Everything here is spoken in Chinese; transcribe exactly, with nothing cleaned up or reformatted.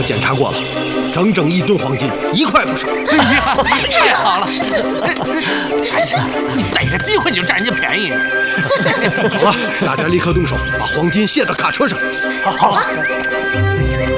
检查过了，整整一吨黄金，一块不少。 哎呀，太好了！哎呀，你逮着机会你就占人家便宜。 好了，大家立刻动手，把黄金卸到卡车上。 好，好。